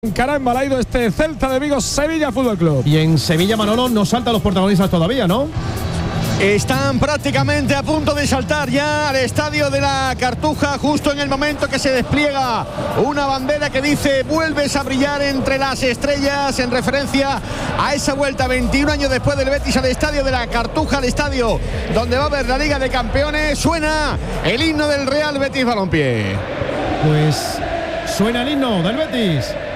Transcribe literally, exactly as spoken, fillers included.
Caramba, ha ido este Celta de Vigo Sevilla Fútbol Club. Y en Sevilla, Manolo, no saltan los protagonistas todavía, ¿no? Están prácticamente a punto de saltar ya al estadio de la Cartuja, justo en el momento que se despliega una bandera que dice vuelves a brillar entre las estrellas, en referencia a esa vuelta veintiún años después del Betis al estadio de la Cartuja, al estadio donde va a haber la Liga de Campeones. Suena el himno del Real Betis Balompié. Pues suena el himno del Betis.